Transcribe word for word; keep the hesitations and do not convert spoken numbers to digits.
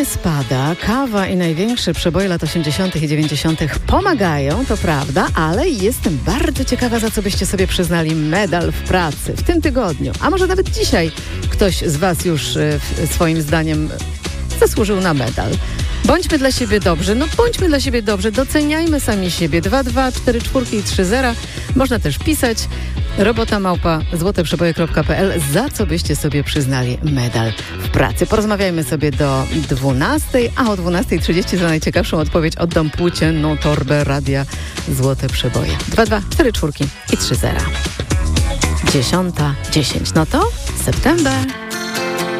nie spada, kawa i największe przeboje lat osiemdziesiątych i dziewięćdziesiątych pomagają, to prawda, ale jestem bardzo ciekawa, za co byście sobie przyznali medal w pracy w tym tygodniu. A może nawet dzisiaj ktoś z was już y, swoim zdaniem zasłużył na medal. Bądźmy dla siebie dobrzy, no bądźmy dla siebie dobrzy, doceniajmy sami siebie. dwa dwa cztery cztery i trzy zero. Można też pisać robota małpa złoteprzeboje kropka pe el, za co byście sobie przyznali medal w pracy. Porozmawiajmy sobie do dwunastej, a o dwunastej trzydzieści za najciekawszą odpowiedź oddam płócienną torbę radia Złote Przeboje. dwa dwa cztery cztery i trzy zero. Dziesiąta dziesięć. No to september.